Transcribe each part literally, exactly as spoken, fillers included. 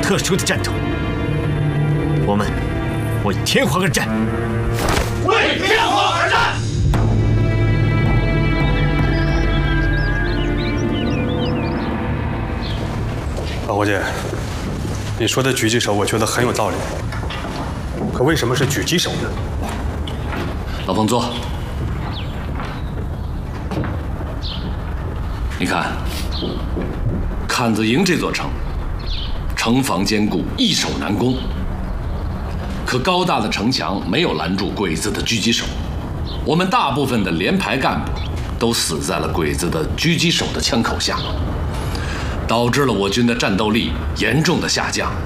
特殊的战斗。我们为天皇而战， 为天皇而战。 老伙计，你说的狙击手，我觉得很有道理。可为什么是狙击手呢？ 老冯坐。你看，坎子营这座城，城防坚固，易守难攻。可高大的城墙没有拦住鬼子的狙击手，我们大部分的连排干部都死在了鬼子的狙击手的枪口下，导致了我军的战斗力严重的下降。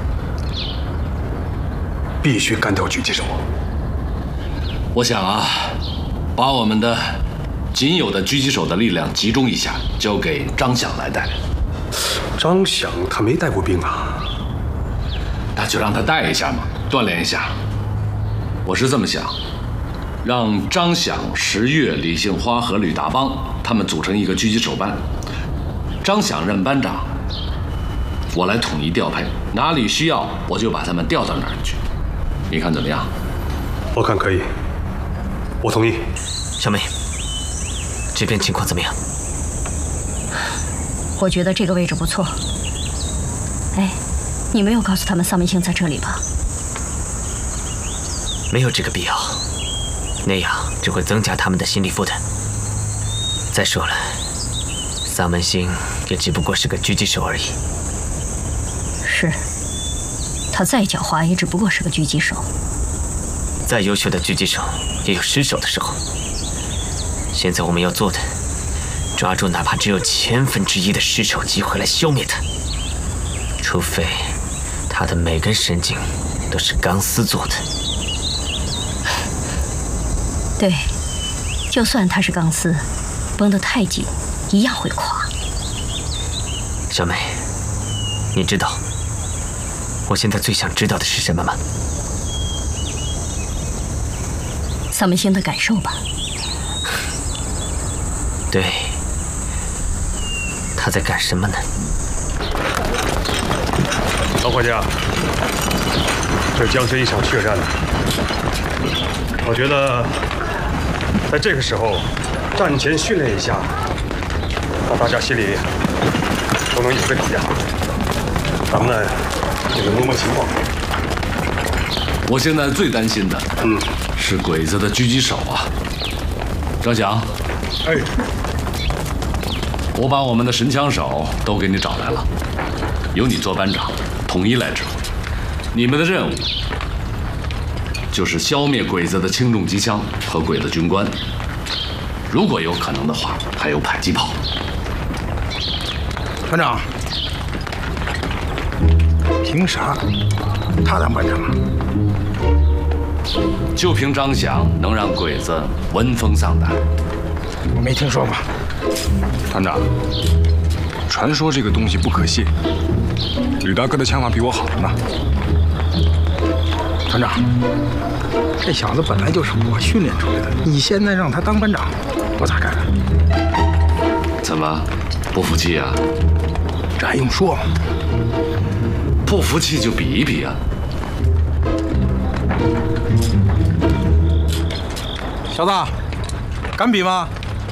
必须干掉狙击手。 我想啊，把我们的仅有的狙击手的力量集中一下，交给张响来带。 张响他没带过兵啊， 那就让他带一下嘛，锻炼一下。我是这么想，让张响、石月、李杏花和吕大邦他们组成一个狙击手班，张响任班长，我来统一调配，哪里需要我就把他们调到哪儿去。你看怎么样？ 我看可以，我同意。 小梅，这边情况怎么样？ 我觉得这个位置不错。哎，你没有告诉他们丧门星在这里吧？ 没有这个必要，那样只会增加他们的心理负担。再说了，丧门星也只不过是个狙击手而已。 是，他再狡猾也只不过是个狙击手。 再优秀的狙击手也有失手的时候。现在我们要做的，抓住哪怕只有千分之一的失手机会来消灭他。除非他的每根神经都是钢丝做的。 对，就算它是钢丝，绷得太紧，一样会垮。 小美，你知道我现在最想知道的是什么吗？ 丧门星的感受吧。 对，他在干什么呢？ 老伙计啊，这将是一场血战。我觉得在这个时候战前训练一下，让大家心里都能有个底啊。咱们呢也能摸摸情况。 我现在最担心的，嗯，是鬼子的狙击手啊。张翔， 哎， 我把我们的神枪手都给你找来了，由你做班长，统一来指挥。你们的任务就是消灭鬼子的轻重机枪和鬼子军官，如果有可能的话，还有迫击炮。 班长，凭啥他当班长？ 就凭张翔能让鬼子闻风丧胆。 我没听说过。 团长，传说这个东西不可信，吕大哥的枪法比我好着呢。 团长，这小子本来就是我训练出来的，你现在让他当班长，我咋干？ 怎么，不服气啊？ 这还用说吗？ 不服气就比一比啊！ 小子，敢比吗？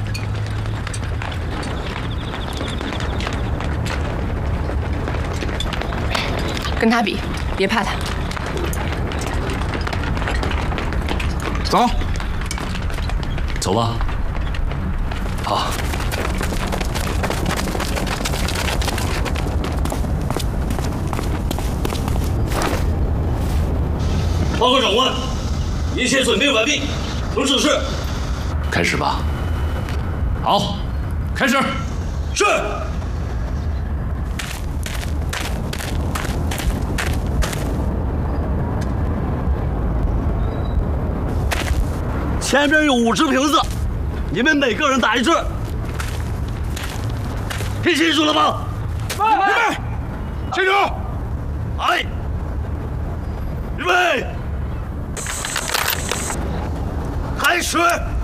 跟他比，别怕他。 走， 走吧。好。 报告长官，一切准备完毕，请指示。 开始吧。好，开始。 是。前边有五只瓶子，你们每个人打一只，听清楚了吗？ 预备，清楚。 来，预备，开始。